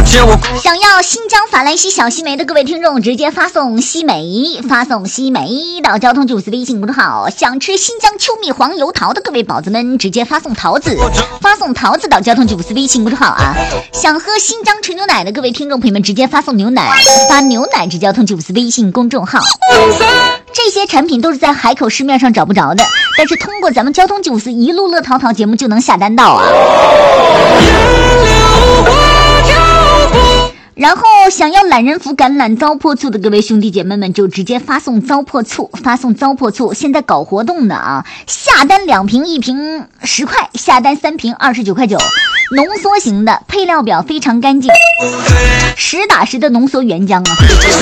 想要新疆法兰西小西梅的各位听众，直接发送西梅到交通954微信公众号。想吃新疆秋蜜黄油桃的各位宝子们，直接发送桃子到交通954微信公众号啊。想喝新疆纯牛奶的各位听众朋友们，直接发送牛奶，发牛奶至交通954微信公众号。这些产品都是在海口市面上找不着的，但是通过咱们交通954一路乐淘淘节目就能下单到啊。然后想要懒人福橄榄糟粕醋的各位兄弟姐妹们，就直接发送糟粕醋，现在搞活动呢啊，下单2瓶1瓶10块，下单3瓶29块9，浓缩型的，配料表非常干净，实打实的浓缩原浆啊。